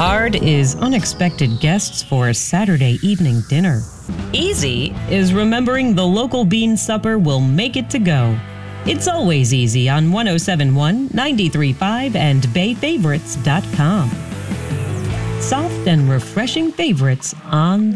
Hard is unexpected guests for a Saturday evening dinner. Easy is remembering the local bean supper will make it to go. It's always easy on 1071, 93.5, and BayFavorites.com. Soft and refreshing favorites on